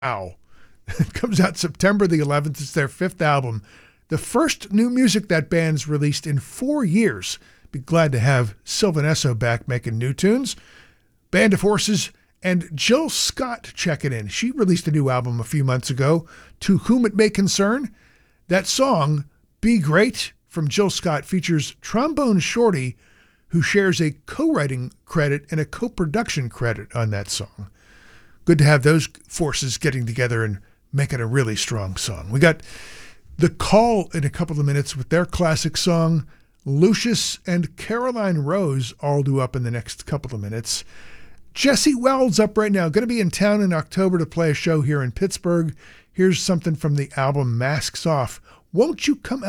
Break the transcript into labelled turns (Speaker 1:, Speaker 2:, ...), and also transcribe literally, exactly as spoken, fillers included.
Speaker 1: Wow. It comes out September the eleventh. It's their fifth album. The first new music that band's released in four years. Be glad to have Sylvan Esso back making new tunes. Band of Horses and Jill Scott checking in. She released a new album a few months ago, To Whom It May Concern. That song, Be Great, from Jill Scott, features Trombone Shorty, who shares a co-writing credit and a co-production credit on that song. Good to have those forces getting together and making a really strong song. We got The Call in a couple of minutes with their classic song. Lucius and Caroline Rose all due up in the next couple of minutes. Jesse Wells up right now. Going to be in town in October to play a show here in Pittsburgh. Here's something from the album Masks Off. Won't You Come